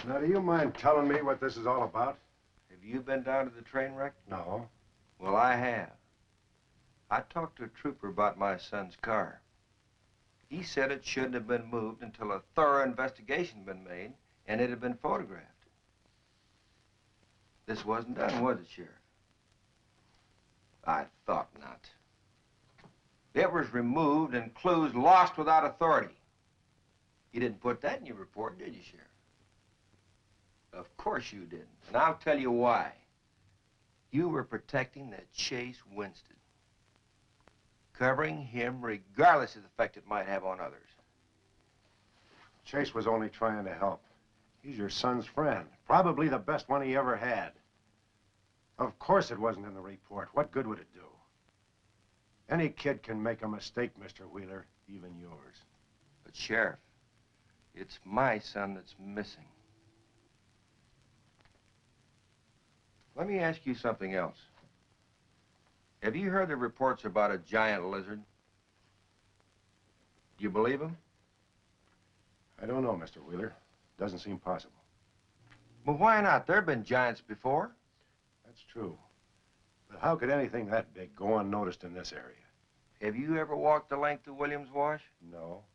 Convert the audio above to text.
Now, do you mind telling me what this is all about? Have you been down to the train wreck? No. Well, I have. I talked to a trooper about my son's car. He said it shouldn't have been moved until a thorough investigation had been made and it had been photographed. This wasn't done, was it, Sheriff? I thought not. It was removed and clues lost without authority. You didn't put that in your report, did you, Sheriff? Of course you didn't, and I'll tell you why. You were protecting that Chase Winston, covering him regardless of the effect it might have on others. Chase was only trying to help. He's your son's friend, probably the best one he ever had. Of course it wasn't in the report. What good would it do? Any kid can make a mistake, Mr. Wheeler, even yours. But, Sheriff, it's my son that's missing. Let me ask you something else. Have you heard the reports about a giant lizard? Do you believe them? I don't know, Mr. Wheeler. Doesn't seem possible. Well, why not? There have been giants before. That's true. But how could anything that big go unnoticed in this area? Have you ever walked the length of Williams Wash? No.